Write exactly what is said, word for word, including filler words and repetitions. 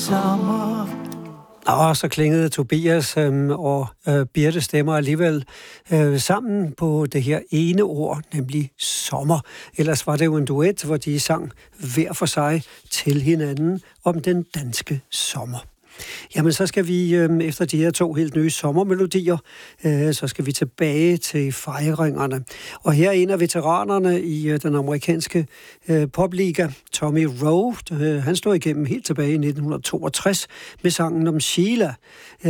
sommer. Og så klingede Tobias øhm, og øh, Birte stemmer alligevel øh, sammen på det her ene ord, nemlig sommer. Ellers var det jo en duet, hvor de sang hver for sig til hinanden om den danske sommer. Jamen, så skal vi øh, efter de her to helt nye sommermelodier, øh, så skal vi tilbage til fejringerne. Og her er en af veteranerne i øh, den amerikanske øh, popliga, Tommy Roe. Øh, han stod igennem helt tilbage i nitten toogtres med sangen om Sheila.